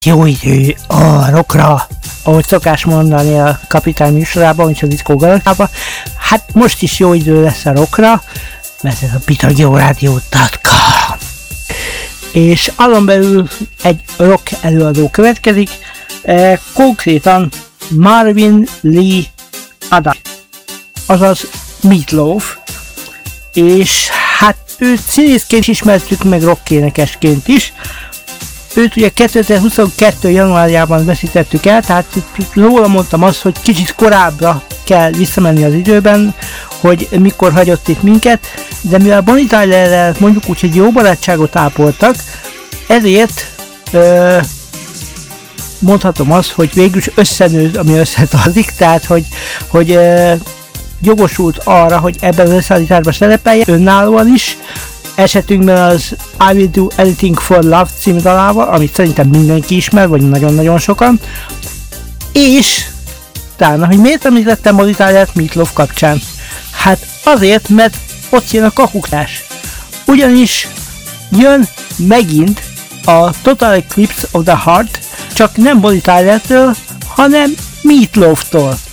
Jó idő a rockra, ahogy szokás mondani a Kapitány műsorában, és a Diszkó Galaktában. Hát most is jó idő lesz a rockra, mert ez a PeterGeoRadio.com. És azon belül egy rock előadó következik, konkrétan Marvin Lee Adams, azaz Meatloaf, és hát őt színészként ismertük meg rockénekesként is. Őt ugye 2022. januárjában veszítettük el, tehát róla mondtam azt, hogy kicsit korábbra kell visszamenni az időben, hogy mikor hagyott itt minket, de mivel Bonnie Tylerrel mondjuk úgy, hogy jó barátságot ápoltak, ezért mondhatom azt, hogy végülis összenőtt, ami összetartik, tehát hogy jogosult arra, hogy ebben az összeállításban szerepeljen, önállóan is, esetünkben az I Will Do Anything for Love című dalával, amit szerintem mindenki ismer, vagy nagyon-nagyon sokan. És talán, hogy miért említettem Bonnie Tylert Meatloaf kapcsán? Hát azért, mert ott jön a kakuklás. Ugyanis jön megint a Total Eclipse of the Heart, csak nem Bonnie Tylertől, hanem Meatloaftól.